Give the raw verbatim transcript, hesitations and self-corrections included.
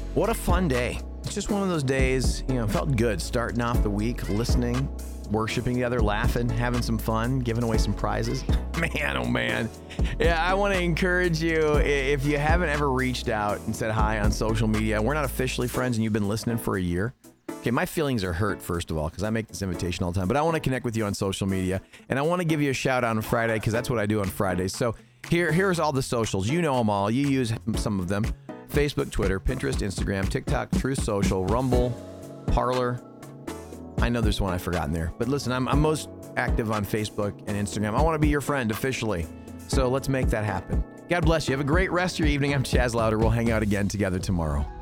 What a fun day. It's just one of those days, you know, felt good starting off the week, listening, worshiping together, laughing, having some fun, giving away some prizes. Man, oh man. Yeah, I want to encourage you, if you haven't ever reached out and said hi on social media, we're not officially friends and you've been listening for a year. Okay, my feelings are hurt, first of all, because I make this invitation all the time, but I want to connect with you on social media, and I want to give you a shout out on Friday, because that's what I do on Fridays. So here, here's all the socials. You know them all. You use some of them. Facebook, Twitter, Pinterest, Instagram, TikTok, Truth Social, Rumble, Parler. I know there's one I've forgotten there. But listen, I'm, I'm most active on Facebook and Instagram. I want to be your friend officially. So let's make that happen. God bless you. Have a great rest of your evening. I'm Chaz Louder. We'll hang out again together tomorrow.